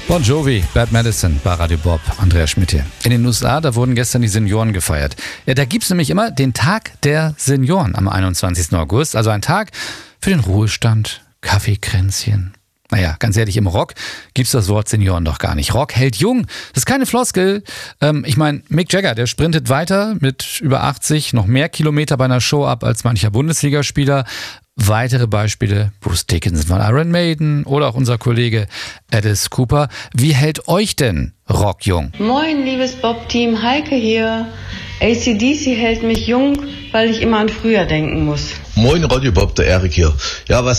Bon Jovi, Bad Medicine bei Radio Bob, Andreas Schmidt hier. In den USA, da wurden gestern die Senioren gefeiert. Ja, da gibt's nämlich immer den Tag der Senioren am 21. August. Also ein Tag für den Ruhestand, Kaffeekränzchen. Naja, ganz ehrlich, im Rock gibt's das Wort Senioren doch gar nicht. Rock hält jung, das ist keine Floskel. Ich meine, Mick Jagger, der sprintet weiter mit über 80, noch mehr Kilometer bei einer Show ab als mancher Bundesligaspieler. Weitere Beispiele, Bruce Dickinson von Iron Maiden oder auch unser Kollege Alice Cooper. Wie hält euch denn Rock jung? Moin, liebes Bob-Team, Heike hier. AC/DC hält mich jung, weil ich immer an früher denken muss. Moin, Radio Bob, der Erik hier. Ja, was